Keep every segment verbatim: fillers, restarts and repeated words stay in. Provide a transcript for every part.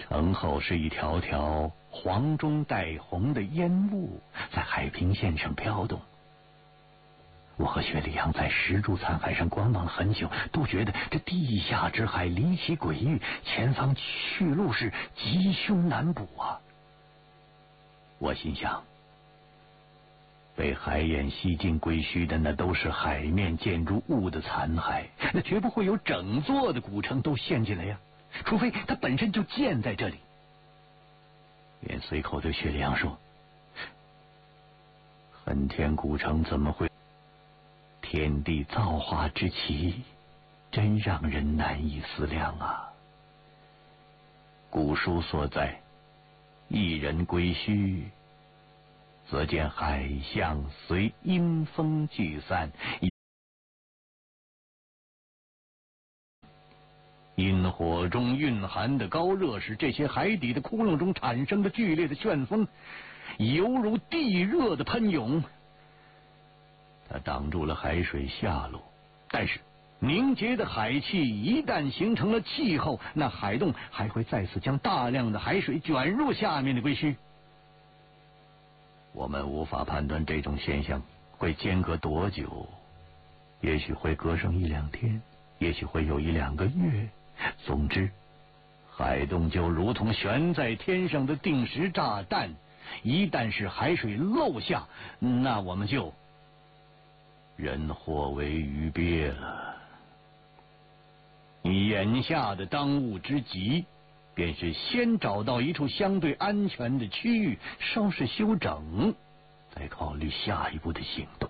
城后是一条条黄中带红的烟雾在海平线上飘动。我和雪里阳在石柱残骸上观望了很久，都觉得这地下之海离奇诡异，前方去路是吉凶难卜啊。我心想，被海眼吸进归墟的那都是海面建筑物的残骸，那绝不会有整座的古城都陷进来呀，除非它本身就建在这里。便随口对雪里阳说：“恨天古城怎么会？天地造化之奇，真让人难以思量啊！古书所在，一人归墟，则见海象随阴风聚散，因火中蕴含的高热使这些海底的窟窿中产生的剧烈的旋风，犹如地热的喷涌。它挡住了海水下落，但是凝结的海气一旦形成了气候，那海洞还会再次将大量的海水卷入下面的归墟。我们无法判断这种现象会间隔多久，也许会隔上一两天，也许会有一两个月。总之，海洞就如同悬在天上的定时炸弹，一旦是海水漏下，那我们就人或为鱼鳖了。你眼下的当务之急，便是先找到一处相对安全的区域，稍事休整，再考虑下一步的行动。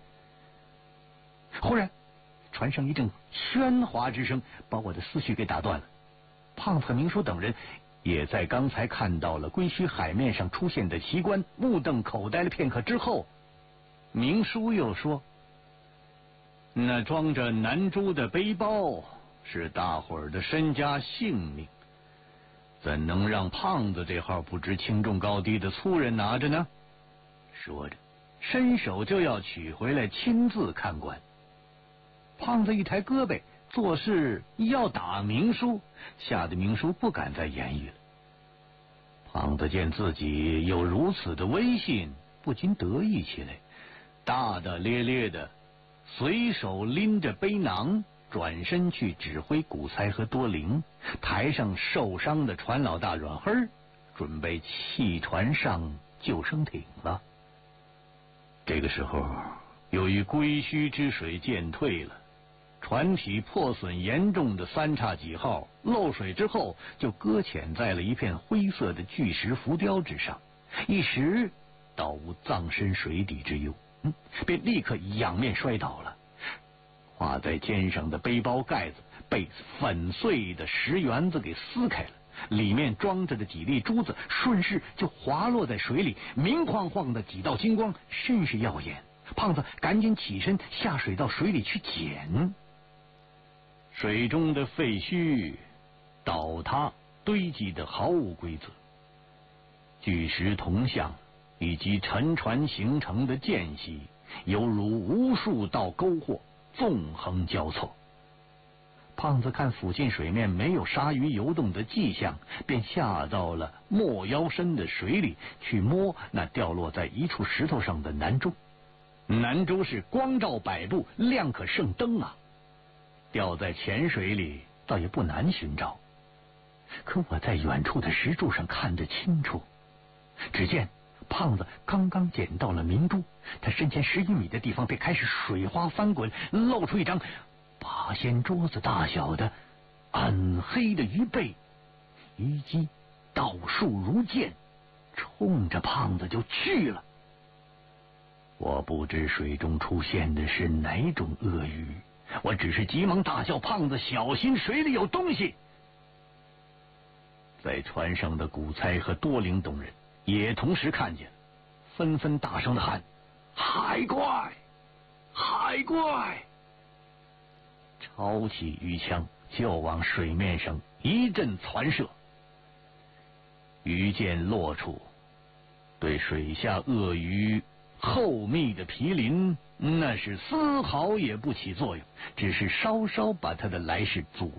忽然，船上一阵喧哗之声把我的思绪给打断了。胖子和明叔等人也在刚才看到了归墟海面上出现的奇观，目瞪口呆了片刻之后，明叔又说：“那装着南珠的背包是大伙儿的身家性命，怎能让胖子这号不知轻重高低的粗人拿着呢？”说着，伸手就要取回来亲自看管。胖子一抬胳膊，做事要打明叔，吓得明叔不敢再言语了。胖子见自己有如此的威信，不禁得意起来，大大咧咧的随手拎着背囊，转身去指挥古才和多灵，台上受伤的船老大阮黑儿准备弃船上救生艇了。这个时候，由于归墟之水渐退了，船体破损严重的三叉戟号漏水之后，就搁浅在了一片灰色的巨石浮雕之上，一时倒无葬身水底之忧，嗯，便立刻仰面摔倒了。挂在肩上的背包盖子被粉碎的石圆子给撕开了，里面装着的几粒珠子顺势就滑落在水里，明晃晃的几道金光，甚是耀眼。胖子赶紧起身下水到水里去捡。水中的废墟倒塌堆积的毫无规则，巨石铜像以及沉船形成的间隙，犹如无数道沟壑纵横交错。胖子看附近水面没有鲨鱼游动的迹象，便下到了没腰深的水里去摸那掉落在一处石头上的南珠。南珠是光照百步，亮可胜灯啊！掉在浅水里倒也不难寻找，可我在远处的石柱上看得清楚。只见胖子刚刚捡到了明珠，他身前十余米的地方便开始水花翻滚，露出一张八仙桌子大小的暗黑的鱼背，鱼鳍倒竖如剑，冲着胖子就去了。我不知水中出现的是哪种鳄鱼，我只是急忙大叫：“胖子，小心，水里有东西！”在船上的古猜和多灵等人也同时看见，纷纷大声的喊：“海怪！海怪！”抄起鱼枪就往水面上一阵传射。鱼箭落处，对水下鳄鱼厚密的皮鳞那是丝毫也不起作用，只是稍稍把它的来势阻